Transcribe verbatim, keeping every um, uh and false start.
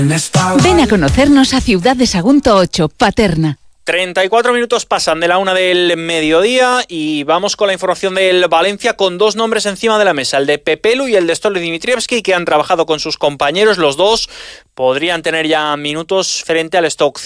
Ven a conocernos a Ciudad de Sagunto ocho, Paterna. treinta y cuatro minutos pasan de la una del mediodía y vamos con la información del Valencia con dos nombres encima de la mesa, el de Pepelu y el de Stole Dimitrievski, que han trabajado con sus compañeros. Los dos podrían tener ya minutos frente al Stoke